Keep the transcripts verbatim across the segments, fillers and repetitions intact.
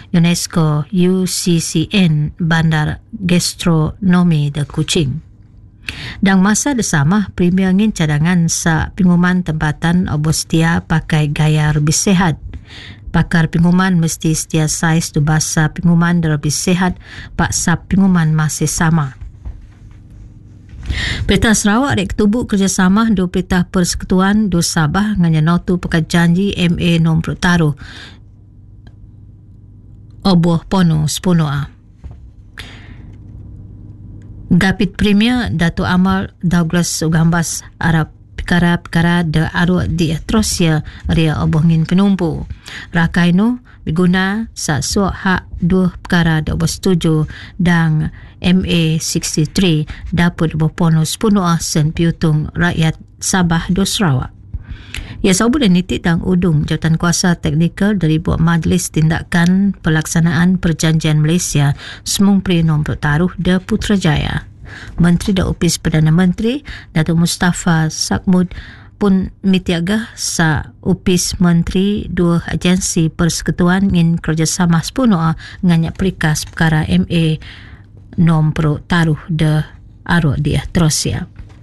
UNESCO U C C N Bandar Gastronomi de Kuching. Dan masa bersama, Premier ngin cadangan sa pengumuman tempatan obo setia pakai gaya lebih sehat. Pakar pengumuman mesti setia saiz tu bahasa pengumuman lebih sehat paksa pengumuman masih sama. Perintah Sarawak rek ketubuk kerjasama dua perintah persekutuan dua Sabah dengan notu pekat janji M A nombor taruh oboh pono sepuluh a. Gapit Premier Dato' Amal Douglas Ugambas Arab perkara-perkara de arwah di Atrosia ria obohngin penumpu. Rakai nu berguna sa suak hak dua perkara de oboh setuju dan M A enam puluh tiga dapat berpono sepuluh ah sen piutung rakyat Sabah do Sarawak. Ia sabu dan nitik dan udung jawatan kuasa teknikal dari buat Majlis Tindakan Pelaksanaan Perjanjian Malaysia Semung Pri Nombor Taruh de Putrajaya. Menteri dan Opis Perdana Menteri Datuk Mustafa Sakmud pun mitiagah sa Opis Menteri dua agensi persekutuan ingin kerjasama sepuluh ah dengan perikas perkara M A nombor taruh de arwah di Atrosia.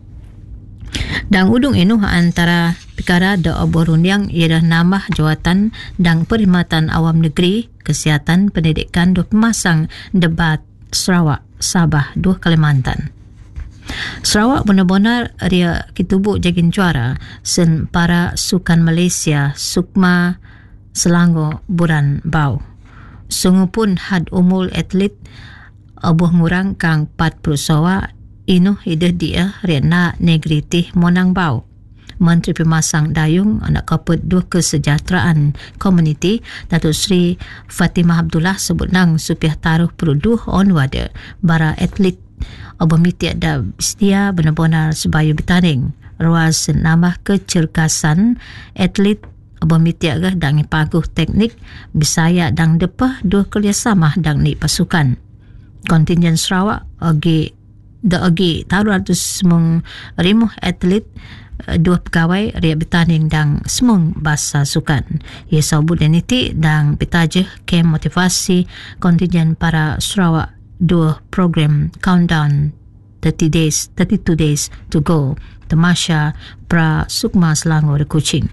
Dan udung inu antara perkara de oboruniang ialah nama jawatan dan perkhidmatan awam negeri, kesihatan, pendidikan dua pemasang debat Sarawak, Sabah, dua Kalimantan. Sarawak benar-benar ria kitubuk jagin juara sen para sukan Malaysia Sukma Selangor Buran Bau. Sungguh pun had umul atlet oboh ngurang kang empat puluh sawa inu hidup dia rena negeri tih monang bau. Menteri Pemasang Dayung anak kaput dua kesejahteraan komuniti Datuk Seri Fatimah Abdullah sebut nang supiah taruh peruduh onward bara atlet oboh miti ada setia benar-benar sebayu bertanding. Ruas nama kecergasan atlet oboh miti agak dangi paguh teknik bisaya dang depah dua kerjasama dang ni pasukan. Kontingen Sarawak agi da agi taruh ratus semung rimuh atlet dua pegawai ria bertanding dan semung bahasa sukan. Ia sabut dan niti dan petajah kem motivasi kontingen para Sarawak dua program countdown thirty days, thirty-two days to go. Tamasya pra Sukma Selangor Kuching.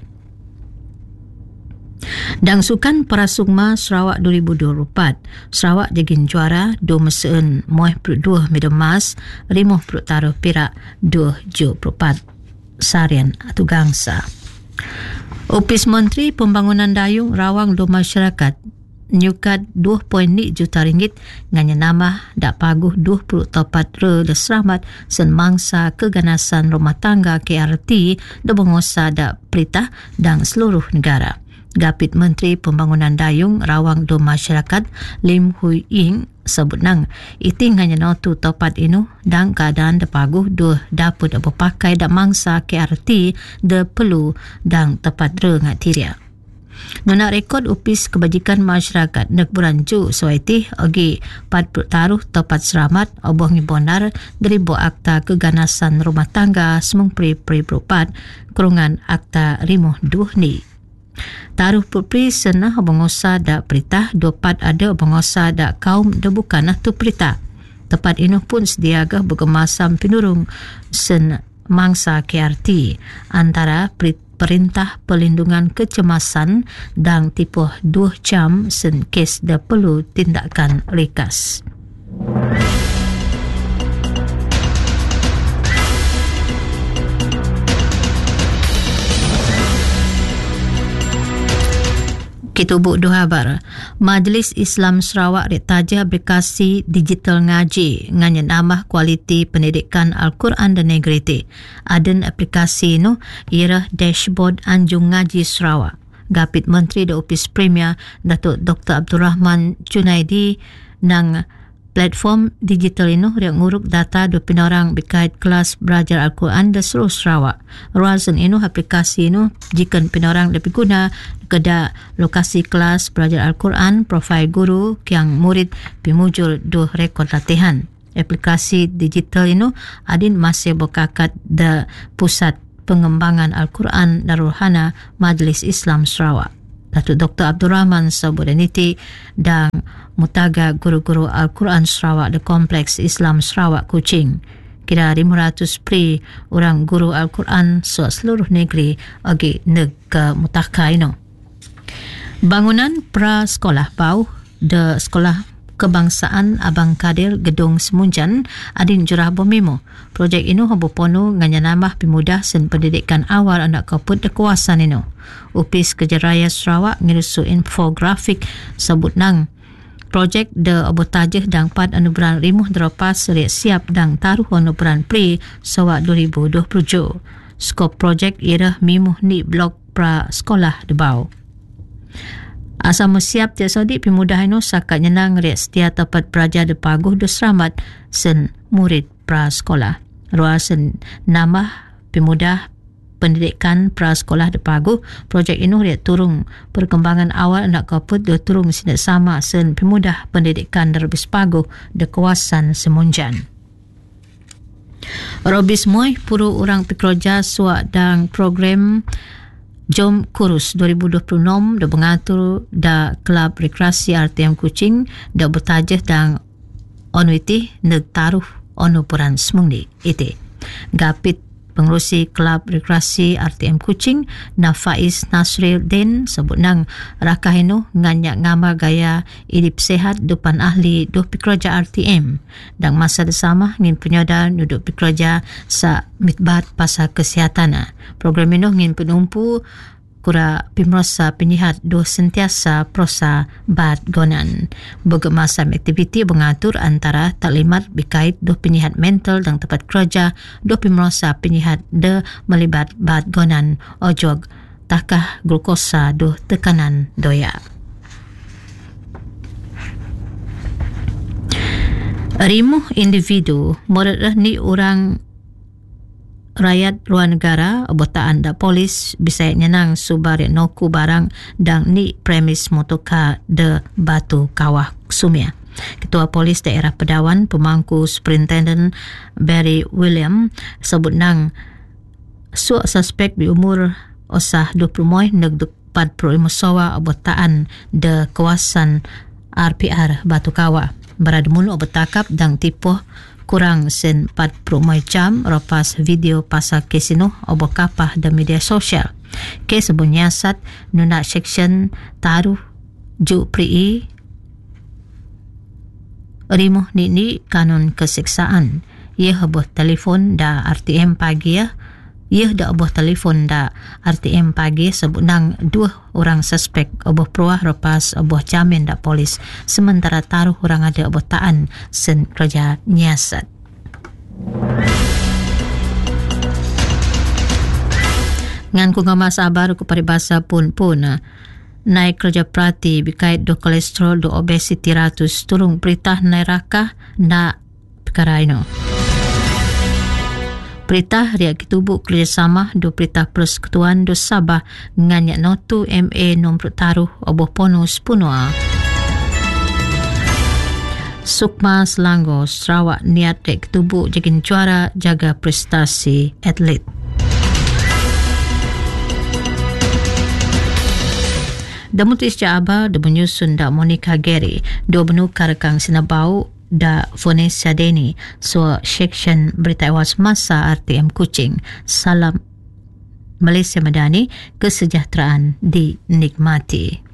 Dan sukan para Sukma Sarawak dua ribu dua puluh empat, Sarawak jagin juara dua meseun muih perut dua medal emas, rimuh perut taruh perak dua tujuh puluh empat sarian atau gangsa. Opis Menteri Pembangunan Dayung rawang do masyarakat nyukat dua perpuluhan juta ringgit dengan nama dak paguh dua puluh topat re de selamat sen mangsa keganasan rumah tangga K R T de bengosa dak perintah dan seluruh negara. Gapit Menteri Pembangunan Dayung rawang do masyarakat Lim Hui Ying sebut nang iting hanya notu topat inu dan keadaan de paguh dua dapat berpakai dak mangsa K R T de perlu dan tepat re ngat tiria. Nona rekod Opis Kebajikan Masyarakat nek bulan Ju suaiti agi empat puluh taruh tepat selamat oboh ngibondar dari bo akta keganasan rumah tangga semung pri pri empat kurungan akta rimuh duh ni. Taruh putri senah bengosa dak perintah dopat ada bengosa dak kaum de bukanlah tu perintah. Tepat inu pun sediagah bergemasam penurung sen mangsa K R T antara perintah pelindungan kecemasan dan tipuh dua jam sen kes dah perlu tindakan likas. Kitubuk dua habar. Majlis Islam Sarawak retaja aplikasi digital ngaji dengan nama kualiti pendidikan Al-Quran dan Negriti. Adan aplikasi itu ialah dashboard Anjung Ngaji Sarawak. Gapit Menteri dan Opis Premier Datuk Doktor Abdul Rahman Junaidi nang platform digital ini yang nguruk data dua puluh orang berkait kelas belajar Al-Quran di seluruh Sarawak. Ruasan ini aplikasi ini jika penorang lebih guna keda lokasi kelas belajar Al-Quran, profil guru yang murid pemujul dua rekod latihan. Aplikasi digital ini adin masih berkakat da Pusat Pengembangan Al-Quran Darul Hana Majlis Islam Sarawak. Datuk Doktor Abdul Rahman Sabudaniti dan Mutaga Guru-Guru Al-Quran Sarawak The Kompleks Islam Sarawak Kuching. Kira lima ratus peri orang guru Al-Quran seluruh negeri agi neg ke Mutaka ino. Bangunan pra-sekolah bau de sekolah Kebangsaan Abang Kadir Gedung Semunjan adin jurah bomimo. Projek ino hobo pono nganya namah pimudah sen pendidikan awal anak kaput de kawasan ino. Upis Kejaraya Sarawak ngirusu infografik sebut nang projek de obotajah dang pad anugerah rimuh derapas seriak siap dang taruh anugerah pri sawak dua ribu dua puluh tujuh. Skop projek irah mimuh ni blok pra sekolah de bau. Asam siap tiap sodik pimudah ino sakat nyenang riak setia tapat peraja de paguh de seramat sen murid pra sekolah. Ruang sen namah pimudah pendidikan pra sekolah de paguh, projek ino riak turung perkembangan awal anak kaput de turung sinak sama sen pimudah pendidikan derbis paguh de kawasan Semunjan. Robis Moy puru orang pekerja suak dan program Jom Kurus dua ribu dua puluh enam da mengatur da Kelab Rekreasi R T M Kuching da bertajah dan onwiti neg taruh ono peran semungdi ite. Gapit pengurusi Kelab Rekreasi R T M Kuching na Faiz Nasril Din sebut nang rakah ino nganyak ngama gaya hidup sehat depan ahli duh pekerja R T M dan masa bersama ngin penyodar duduk pekerja sa mitbat pasal kesihatan. Program ino ngin penumpu kura pimrosa penyihat do sentiasa prosa bat gonan. Bergemasam aktiviti mengatur antara taklimat berkait do penyihat mental dan tempat kerja do pimrosa penyihat de melibat bat gonan ojog takah glukosa do tekanan doya. Rimuh individu meredah ni orang rakyat luar negara obotaan da polis bisa nyenang subarit noku barang dan ni premis motoka de Batu Kawah Sumia. Ketua Polis Daerah Pedawan pemangku Superintendent Barry William sebut nang suak suspek berumur osah dua puluh moy neg empat puluh lima sawa obotaan de kawasan R P R Batu Kawah. Berada mulu obotakap dan tipuh kurang sen empat puluh jam lepas video pasal kes ini obo kapah dan media sosial. Kes sebunyiasat nuna seksyen taruh ju pri rimuh ni kanun keseksaan. Ia heboh telefon da R T M pagi ya. Ia da oboh telefon da R T M pagi sebut nang dua orang suspek oboh peruah lepas oboh jamin da polis sementara taruh orang ada oboh taan sen kerja nyiasat. Ngan ku ngamas abar ku paribasa pun pun naik kerja perhati berkait do kolesterol do obesiti ratus turung perintah naik rakah na perkara ino. Perintah riak kitubuk kerjasama do perintah persekutuan do Sabah nganyak notu M A nombor taruh oboh ponus punua. Sukma Selangor Sarawak niat riak kitubuk jagin juara jaga prestasi atlet. Damutu isja aba da menyusun da Monica Gary do benukar kang sinabau da Vanessa Deni so seksyen berita awas masa R T M Kuching. Salam Malaysia Madani, kesejahteraan dinikmati.